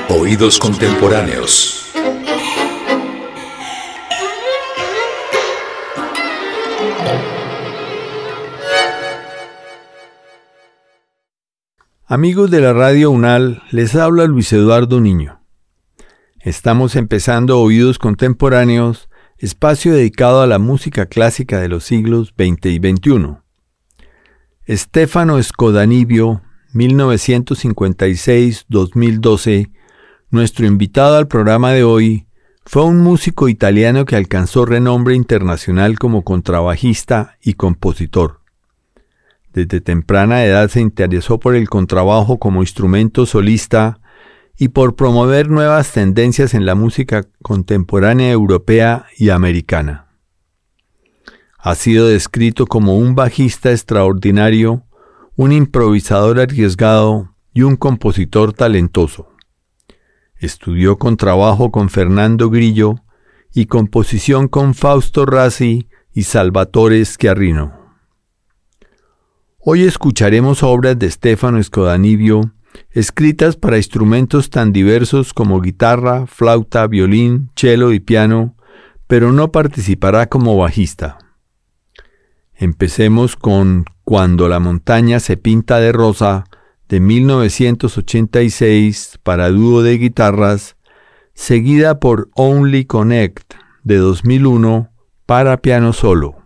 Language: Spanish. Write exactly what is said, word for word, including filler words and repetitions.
Oídos contemporáneos. Amigos de la Radio UNAL, les habla Luis Eduardo Niño. Estamos empezando Oídos Contemporáneos, espacio dedicado a la música clásica de los siglos veinte y veintiuno. Stefano Scodanibio, mil novecientos cincuenta y seis a dos mil doce, nuestro invitado al programa de hoy, fue un músico italiano que alcanzó renombre internacional como contrabajista y compositor. Desde temprana edad se interesó por el contrabajo como instrumento solista y por promover nuevas tendencias en la música contemporánea europea y americana. Ha sido descrito como un bajista extraordinario, un improvisador arriesgado y un compositor talentoso. Estudió contrabajo con Fernando Grillo y composición con Fausto Rassi y Salvatore Schiarrino. Hoy escucharemos obras de Stefano Scodanibio, escritas para instrumentos tan diversos como guitarra, flauta, violín, cello y piano, pero no participará como bajista. Empecemos con Cuando la montaña se pinta de rosa, de mil novecientos ochenta y seis, para dúo de guitarras, seguida por Only Connect, de dos mil uno, para piano solo.